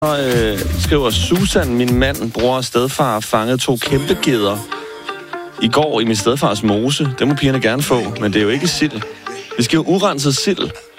Skriver Susan, min mand, bror og stedfar, fangede 2 kæmpe gedder i går i min stedfars mose. Det må pigerne gerne få, men det er jo ikke sild. Vi skal jo urenset sild.